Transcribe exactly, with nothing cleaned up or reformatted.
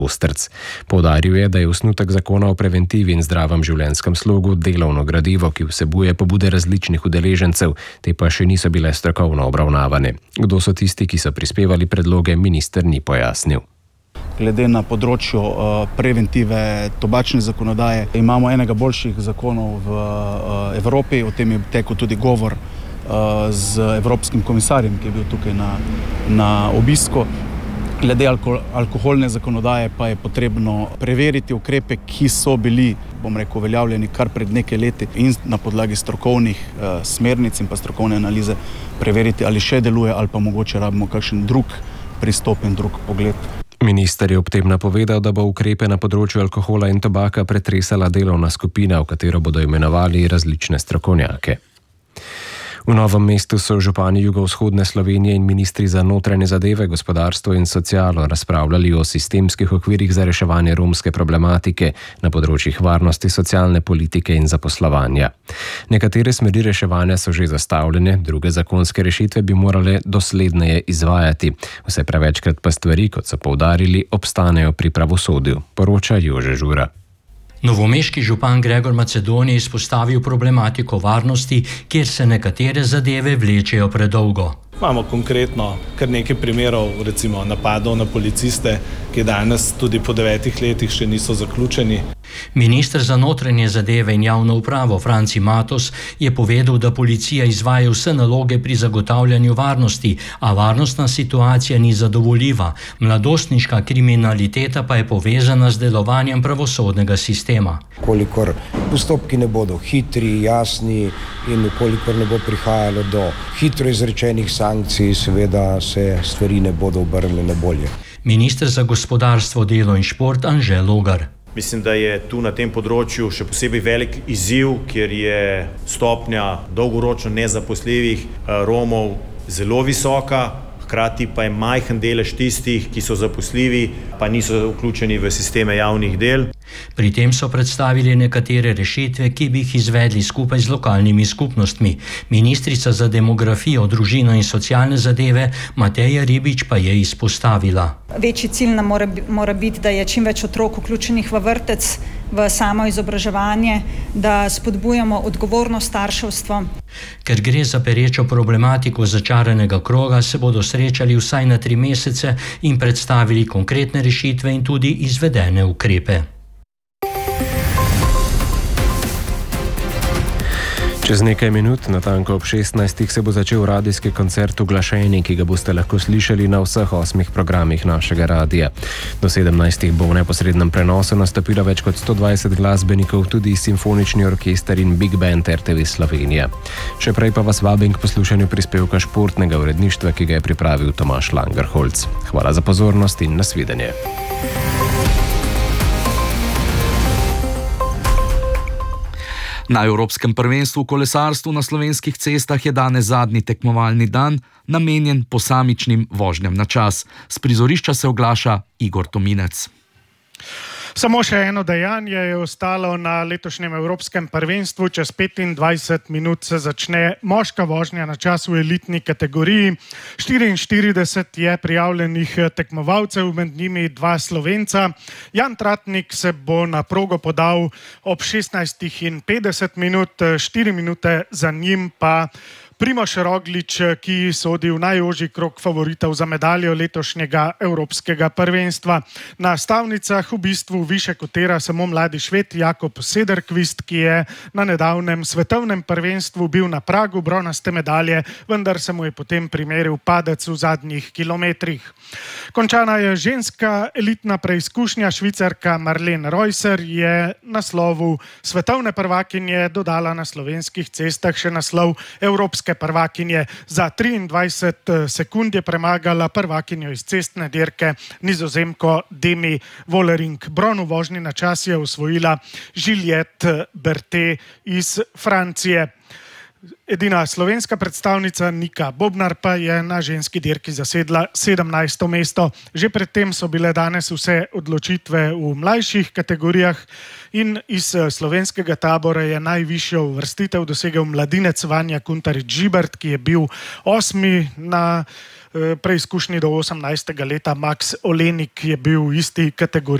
Ostrc. Poudaril je, da je osnutek zakona o preventivi in zdravem življenjskem slogu delovno gradivo, ki vsebuje pobude različnih udeležencev, te pa še niso bile strokovno obravnavane. Kdo so tisti, ki so prispevali predloge, minister ni pojasnil. Glede na področju uh, preventive tobačne zakonodaje imamo enega boljših zakonov v uh, Evropi, o tem je tekel tudi govor uh, z evropskim komisarjem, ki je bil tukaj na, na obisku. Glede alko, alkoholne zakonodaje pa je potrebno preveriti ukrepe, ki so bili, bom rekel, uveljavljeni kar pred nekaj leti in na podlagi strokovnih uh, smernic in pa strokovne analize preveriti, ali še deluje ali pa mogoče rabimo kakšen drug pristop in drug pogled. Minister je ob tem napovedal, da bo ukrepe na področju alkohola in tobaka pretresala delovna skupina, v katero bodo imenovali različne strokovnjake. V Novem mestu so župani jugovzhodne Slovenije in ministri za notranje zadeve, gospodarstvo in socialo razpravljali o sistemskih okvirih za reševanje romske problematike na področjih varnosti, socialne politike in zaposlovanja. Nekatere smeri reševanja so že zastavljene, druge zakonske rešitve bi morale dosledneje izvajati. Vse prevečkrat pa stvari, kot so poudarili, obstanejo pri pravosodju, poroča Jože Žura. Novomeški župan Gregor Macedon je izpostavil problematiko varnosti, kjer se nekatere zadeve vlečejo predolgo. Imamo konkretno kar nekaj primerov, recimo napadov na policiste, ki danes tudi po devetih letih še niso zaključeni. Minister za notranje zadeve in javno upravo Franci Matos je povedal, da policija izvaja vse naloge pri zagotavljanju varnosti, a varnostna situacija ni zadovoljiva. Mladostniška kriminaliteta pa je povezana z delovanjem pravosodnega sistema. Kolikor postopki ne bodo hitri, jasni in kolikor ne bo prihajalo do hitro izrečenih sankcij, seveda se stvari ne bodo obrnile na bolje. Minister za gospodarstvo, delo in šport Anže Logar. Mislim, da je tu na tem področju še posebej velik izziv, kjer je stopnja dolgoročno nezaposljivih Romov zelo visoka, hkrati pa je majhen delež tistih, ki so zaposljivi, pa niso vključeni v sisteme javnih del. Pri tem so predstavili nekatere rešitve, ki bi jih izvedli skupaj z lokalnimi skupnostmi. Ministrica za demografijo, družino in socialne zadeve Mateja Ribič pa je izpostavila. Večji cilj nam mora, mora biti, da je čim več otrok vključenih v vrtec, v samo izobraževanje, da spodbujamo odgovorno starševstvo. Ker gre za perečo problematiko začaranega kroga, se bodo srečali vsaj na tri mesece in predstavili konkretne rešitve in tudi izvedene ukrepe. Čez nekaj minut, natanko ob šestnajstih, se bo začel radijski koncert Uglašeni, ki ga boste lahko slišali na vseh osmih programih našega radija. Do sedemnajstih bo v neposrednem prenosu nastopilo več kot sto dvajset glasbenikov, tudi simfonični orkester in Big Band R T V Slovenija. Še prej pa vas vabim k poslušanju prispevka športnega uredništva, ki ga je pripravil Tomaž Langerholc. Hvala za pozornost in nasvidenje. Na Evropskem prvenstvu v kolesarstvu na slovenskih cestah je danes zadnji tekmovalni dan, namenjen posamičnim vožnjam na čas. S prizorišča se oglaša Igor Tominec. Samo še eno dejanje je ostalo na letošnjem Evropskem prvenstvu. Čez petindvajset minut se začne moška vožnja na čas v elitni kategoriji. štiriinštirideset je prijavljenih tekmovalcev, med njimi dva Slovenca. Jan Tratnik se bo na progo podal ob šestnajstih in petdeset minut, štiri minute za njim pa Primož Roglič, ki sodi v najožji krog favoritov za medaljo letošnjega Evropskega prvenstva. Na stavnicah v bistvu više kotira samo mladi Šved Jakob Sederqvist, ki je na nedavnem svetovnem prvenstvu bil na pragu bronaste medalje, vendar se mu je potem primeril padec v zadnjih kilometrih. Končana je ženska elitna preizkušnja. Švicarka Marlene Reusser je naslovu svetovne prvakinje dodala na slovenskih cestah še naslov Evropske prvakinje. Za triindvajset sekund je premagala prvakinjo iz cestne dirke Nizozemko Demi Vollering. Bron v vožnji na čas je osvojila Juliette Berthet iz Francije. Edina slovenska predstavnica Nika Bobnar pa je na ženski dirki zasedla sedemnajsto mesto. Že predtem so bile danes vse odločitve v mlajših kategorijah in iz slovenskega tabora je najvišjo uvrstitev dosegel mladinec Vanja Kuntarič-Žibert, ki je bil osmi na preizkušnji do osemnajstega leta. Max Olenik je bil v isti kategoriji.